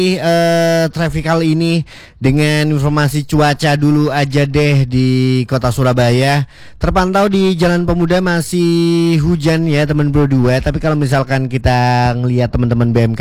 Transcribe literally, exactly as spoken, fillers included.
Uh, traffic kali ini dengan informasi cuaca dulu aja deh di kota Surabaya. Terpantau di Jalan Pemuda masih hujan ya teman bro dua. Tapi kalau misalkan kita ngelihat teman-teman B M K